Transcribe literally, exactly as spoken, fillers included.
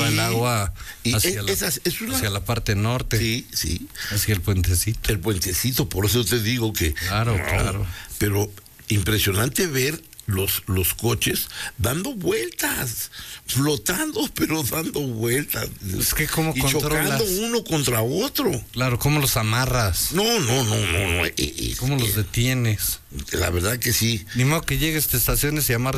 toda el agua y hacia, la, esas, es una... hacia la parte norte. Sí, sí. Hacia el puentecito. El puentecito, por eso te digo que... Claro, no, claro. Pero impresionante ver los, los coches dando vueltas, flotando, pero dando vueltas. Es que cómo y controlas. chocando uno contra otro. Claro, ¿cómo los amarras? No, no, no, no. no. ¿Cómo los detienes? La verdad que sí. Ni modo que llegues, te estaciones y amarres